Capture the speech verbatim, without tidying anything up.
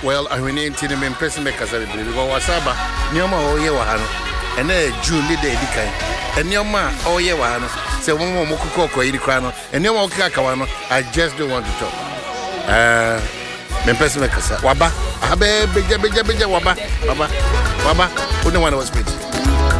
Well, I will name Tina in person because I believe was Saba, Nioma Oyewahano, and then June the day decay. And Nioma Oyewahano, say one more Mokoko, Idicrano, and Nioma Kakawano. I just don't want to talk. Uh, Mempesa Waba, Abe, Bija, Bija, Bija, Waba, Waba, Waba, who no one was speaking.